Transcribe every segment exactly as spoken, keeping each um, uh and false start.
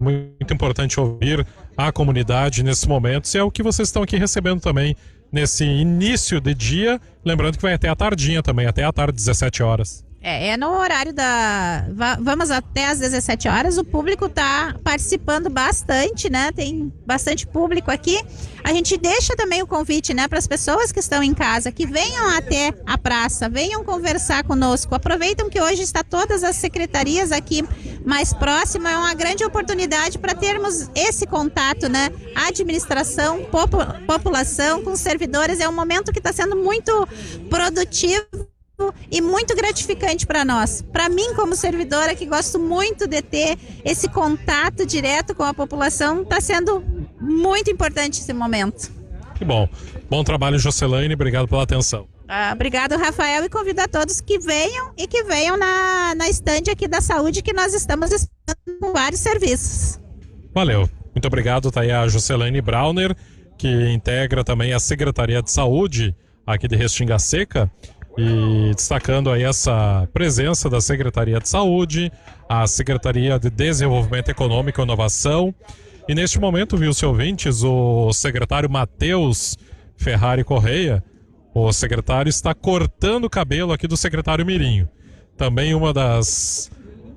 muito importante ouvir a comunidade nesses momentos, e é o que vocês estão aqui recebendo também nesse início de dia, lembrando que vai até a tardinha também, até a tarde, dezessete horas. É, é no horário da... Va- vamos até às dezessete horas, o público está participando bastante, né? Tem bastante público aqui. A gente deixa também o convite, né, para as pessoas que estão em casa, que venham até a praça, venham conversar conosco. Aproveitam que hoje está todas as secretarias aqui mais próximas, é uma grande oportunidade para termos esse contato, né? Administração, popu- população, com servidores, é um momento que está sendo muito produtivo e muito gratificante para nós. Para mim, como servidora, que gosto muito de ter esse contato direto com a população, está sendo muito importante esse momento. Que bom. Bom trabalho, Jocelaine. Obrigado pela atenção. Ah, obrigado, Rafael, e convido a todos que venham e que venham na, na estande aqui da saúde, que nós estamos esperando com vários serviços. Valeu. Muito obrigado. Tá aí a Jocelaine Brauner, que integra também a Secretaria de Saúde aqui de Restinga Seca. E destacando aí essa presença da Secretaria de Saúde, a Secretaria de Desenvolvimento Econômico e Inovação. E neste momento, viu, seus ouvintes, o secretário Matheus Ferrari Correia, o secretário está cortando o cabelo aqui do secretário Mirinho. Também uma das,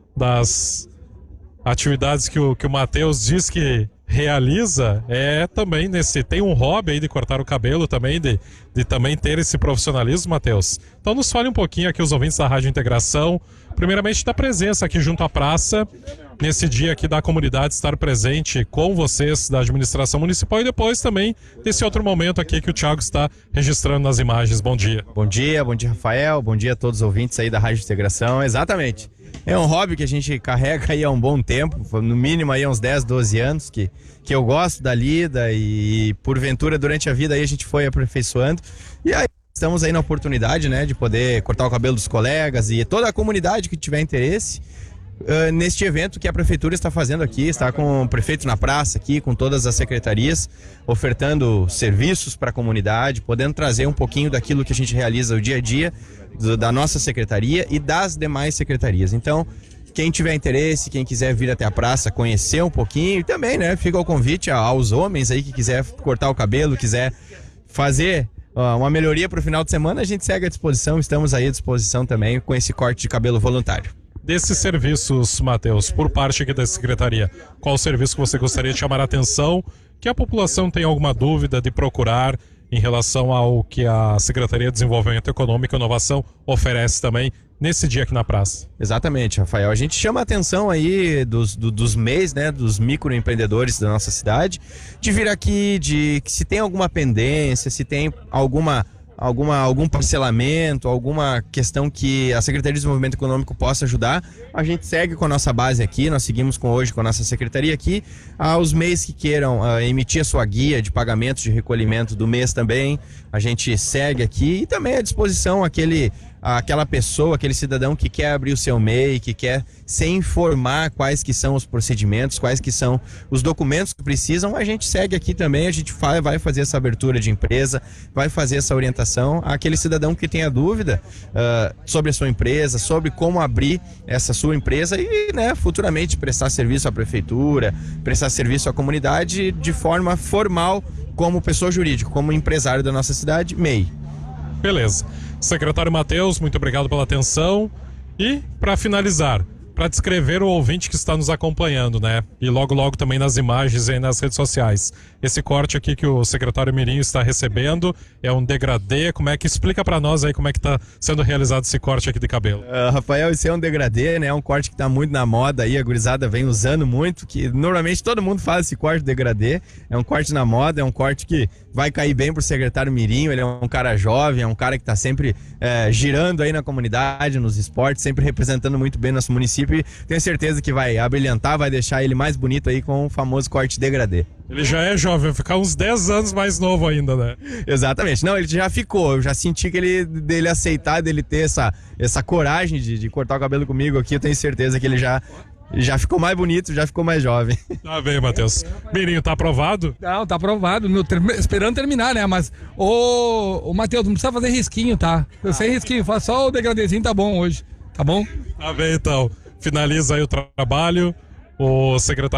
das atividades que o, que o Matheus diz que realiza é também nesse, tem um hobby aí de cortar o cabelo também, de, de também ter esse profissionalismo, Matheus. Então nos fale um pouquinho aqui os ouvintes da Rádio Integração, primeiramente da presença aqui junto à praça, nesse dia aqui da comunidade estar presente com vocês da administração municipal, e depois também desse outro momento aqui que o Thiago está registrando nas imagens. Bom dia. Bom dia, bom dia, Rafael, bom dia a todos os ouvintes aí da Rádio Integração. Exatamente. É um hobby que a gente carrega aí há um bom tempo, no mínimo aí há uns dez, doze anos, que, que eu gosto da lida e porventura durante a vida aí a gente foi aperfeiçoando. E aí estamos aí na oportunidade, né, de poder cortar o cabelo dos colegas e toda a comunidade que tiver interesse uh, neste evento que a prefeitura está fazendo aqui, está com o prefeito na praça aqui, com todas as secretarias, ofertando serviços para a comunidade, podendo trazer um pouquinho daquilo que a gente realiza o dia a dia da nossa secretaria e das demais secretarias. Então, quem tiver interesse, quem quiser vir até a praça, conhecer um pouquinho, e também, né, fica o convite aos homens aí que quiser cortar o cabelo, quiser fazer ó, uma melhoria para o final de semana, a gente segue à disposição, estamos aí à disposição também com esse corte de cabelo voluntário. Desses serviços, Matheus, por parte aqui da secretaria, qual serviço que você gostaria de chamar a atenção, que a população tem alguma dúvida de procurar em relação ao que a Secretaria de Desenvolvimento Econômico e Inovação oferece também nesse dia aqui na praça? Exatamente, Rafael. A gente chama a atenção aí dos, do, dos M E Is, né, dos microempreendedores da nossa cidade, de vir aqui, de que se tem alguma pendência, se tem alguma... Alguma, algum parcelamento, alguma questão que a Secretaria de Desenvolvimento Econômico possa ajudar, a gente segue com a nossa base aqui, nós seguimos com hoje com a nossa secretaria aqui. Aos M E Is que queiram uh, emitir a sua guia de pagamentos de recolhimento do mês também, a gente segue aqui, e também à disposição aquele, aquela pessoa, aquele cidadão que quer abrir o seu M E I, que quer se informar quais que são os procedimentos, quais que são os documentos que precisam, a gente segue aqui também, a gente vai fazer essa abertura de empresa, vai fazer essa orientação àquele cidadão que tenha dúvida uh, sobre a sua empresa, sobre como abrir essa sua empresa e, né, futuramente prestar serviço à prefeitura, prestar serviço à comunidade de forma formal, como pessoa jurídica, como empresário da nossa cidade, M E I. Beleza. Secretário Matheus, muito obrigado pela atenção. E, para finalizar, para descrever o ouvinte que está nos acompanhando, né? E logo, logo também nas imagens e nas redes sociais. Esse corte aqui que o secretário Mirinho está recebendo é um degradê. Como é que explica para nós aí como é que está sendo realizado esse corte aqui de cabelo? Uh, Rafael, isso é um degradê, né? É um corte que está muito na moda aí, a gurizada vem usando muito, que normalmente todo mundo faz esse corte degradê. É um corte na moda, é um corte que vai cair bem pro secretário Mirinho. Ele é um cara jovem, é um cara que está sempre é, girando aí na comunidade, nos esportes, sempre representando muito bem nosso município. E tenho certeza que vai abrilhantar, vai deixar ele mais bonito aí com o famoso corte degradê. Ele já é jovem, vai ficar uns dez anos mais novo ainda, né? Exatamente. Não, ele já ficou. Eu já senti que ele dele aceitar, dele ter essa, essa coragem de, de cortar o cabelo comigo aqui. Eu tenho certeza que ele já, já ficou mais bonito, já ficou mais jovem. Tá bem, Matheus. Mirinho, tá aprovado? Não, tá aprovado. No, ter, esperando terminar, né? Mas, ô, ô Matheus, não precisa fazer risquinho, tá? Eu sei risquinho, faz só o degradezinho, tá bom hoje. Tá bom? Tá bem, então. Finaliza aí o trabalho. O secretário